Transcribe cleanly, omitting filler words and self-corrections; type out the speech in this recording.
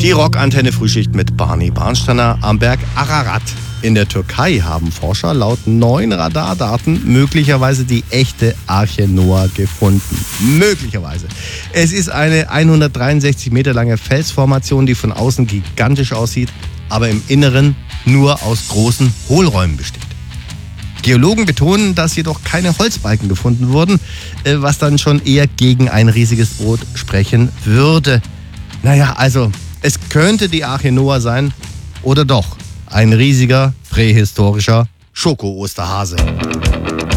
Die Rockantenne Frühschicht mit Barney Barnsteiner am Berg Ararat. In der Türkei haben Forscher laut neuen Radardaten möglicherweise die echte Arche Noah gefunden. Möglicherweise. Es ist eine 163 Meter lange Felsformation, die von außen gigantisch aussieht, aber im Inneren nur aus großen Hohlräumen besteht. Geologen betonen, dass jedoch keine Holzbalken gefunden wurden, was dann schon eher gegen ein riesiges Boot sprechen würde. Naja, also es könnte die Arche Noah sein oder doch ein riesiger prähistorischer Schoko-Osterhase.